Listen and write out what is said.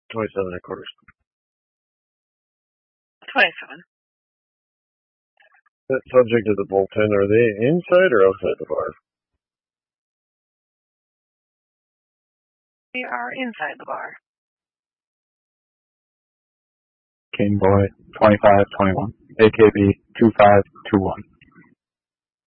27 and quarters. 27. That subject of the bullpen, are they inside or outside the bar? They are inside the bar. Cane Boy, 25-21. AKB 2521.